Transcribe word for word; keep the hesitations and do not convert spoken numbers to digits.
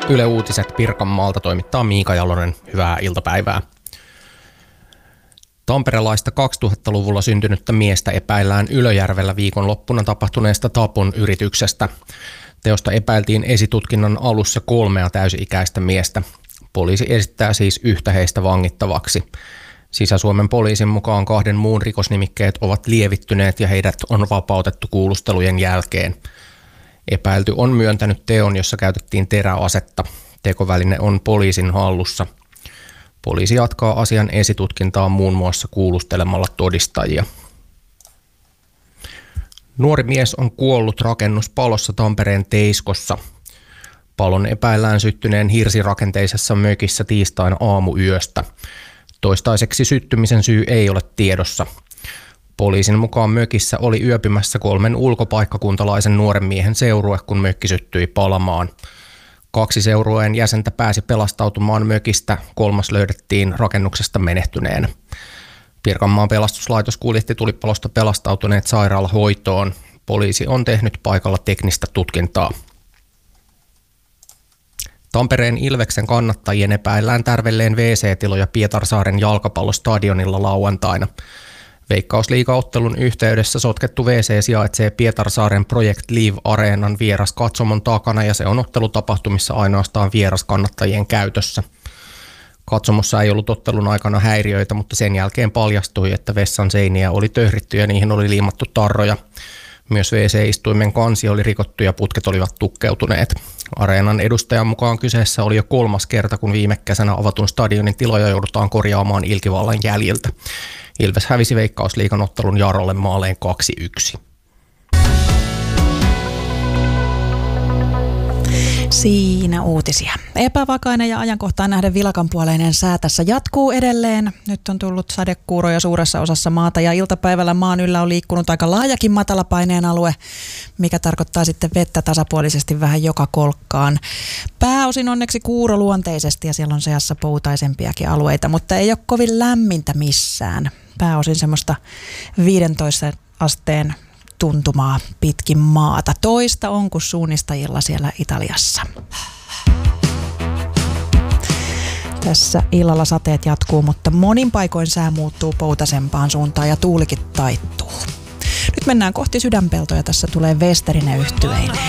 Yle Uutiset Pirkanmaalta toimittaa Miika Jalonen. Hyvää iltapäivää. Tamperelaista kaksituhattaluvulla syntynyttä miestä epäillään Ylöjärvellä viikonloppuna tapahtuneesta tapon yrityksestä. Teosta epäiltiin esitutkinnan alussa kolmea täysi-ikäistä miestä. Poliisi esittää siis yhtä heistä vangittavaksi. Sisä-Suomen poliisin mukaan kahden muun rikosnimikkeet ovat lievittyneet ja heidät on vapautettu kuulustelujen jälkeen. Epäilty on myöntänyt teon, jossa käytettiin teräasetta. Tekoväline on poliisin hallussa. Poliisi jatkaa asian esitutkintaa muun muassa kuulustelemalla todistajia. Nuori mies on kuollut rakennuspalossa Tampereen Teiskossa. Palon epäillään syttyneen hirsirakenteisessa mökissä tiistaina aamuyöstä. Toistaiseksi syttymisen syy ei ole tiedossa. Poliisin mukaan mökissä oli yöpymässä kolmen ulkopaikkakuntalaisen nuoren miehen seurue, kun mökki syttyi palamaan. Kaksi seurueen jäsentä pääsi pelastautumaan mökistä, kolmas löydettiin rakennuksesta menehtyneenä. Pirkanmaan pelastuslaitos kuljetti tulipalosta pelastautuneet sairaalahoitoon. Poliisi on tehnyt paikalla teknistä tutkintaa. Tampereen Ilveksen kannattajien epäillään tärvelleen wee see-tiloja Pietarsaaren jalkapallostadionilla lauantaina. Veikkausliigaottelun yhteydessä sotkettu wee see sijaitsee Pietarsaaren Project Live-areenan vieraskatsomon takana ja se on ottelutapahtumissa ainoastaan vieraskannattajien käytössä. Katsomossa ei ollut ottelun aikana häiriöitä, mutta sen jälkeen paljastui, että vessan seiniä oli töhritty ja niihin oli liimattu tarroja. Myös wee see-istuimen kansi oli rikottu ja putket olivat tukkeutuneet. Areenan edustajan mukaan kyseessä oli jo kolmas kerta, kun viime kesänä avatun stadionin tiloja joudutaan korjaamaan ilkivallan jäljiltä. Ilves hävisi Veikkausliigan ottelun Jarolle maaleen kaksi yksi. Siinä uutisia. Epävakainen ja ajankohtaan nähden vilakanpuoleinen sää tässä jatkuu edelleen. Nyt on tullut sadekuuroja suuressa osassa maata ja iltapäivällä maan yllä on liikkunut aika laajakin matalapaineen alue, mikä tarkoittaa sitten vettä tasapuolisesti vähän joka kolkkaan. Pääosin onneksi kuuroluonteisesti ja siellä on seassa poutaisempiakin alueita, mutta ei ole kovin lämmintä missään. Pääosin semmoista viidentoista asteen tuntumaa pitkin maata. Toista on kuin suunnistajilla siellä Italiassa. Tässä illalla sateet jatkuu, mutta monin paikoin sää muuttuu poutasempaan suuntaan ja tuulikin taittuu. Nyt mennään kohti Sydänpeltoja. Tässä tulee Westerinen yhtyeineen.